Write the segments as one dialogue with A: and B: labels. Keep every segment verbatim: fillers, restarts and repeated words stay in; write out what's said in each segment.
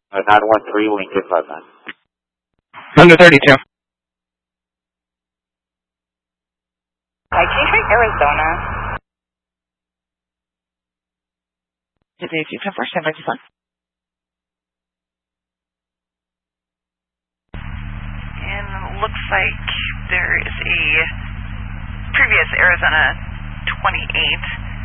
A: nine one three, Lincoln five nine.
B: Under thirty-two.
C: Hi, Detroit, Arizona.
D: Today, two ten four, stand by, one.
E: And looks like there is a previous Arizona twenty-eight.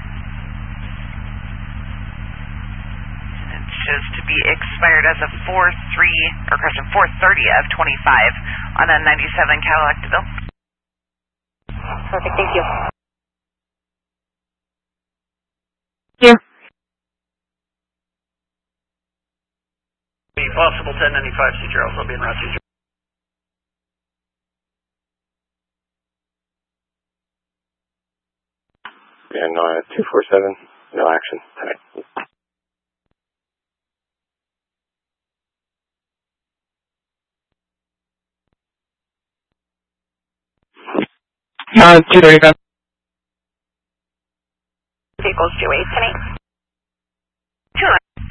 E: It shows to be expired as a four three, or correction, four thirty of twenty-five on a ninety-seven Cadillac DeVille.
C: Perfect, thank you.
D: Here.
F: Possible ten ninety-five, C Charles, I'll be in route two.
A: And uh, two four seven, no action tonight.
B: Uh, two thirty-five.
C: Vehicles two eight, ten eight.
E: Two.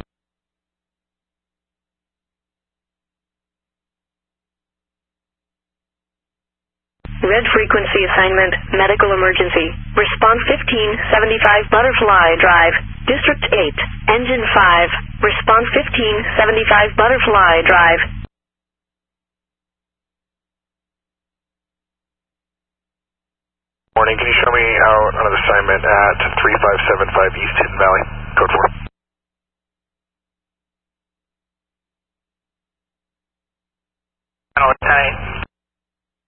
G: Red frequency assignment, medical emergency. Response fifteen seventy-five Butterfly Drive, District eight, Engine five. Response fifteen seventy-five Butterfly Drive.
H: Morning, can you show me out on an assignment at three five seven five East Hidden Valley, code four?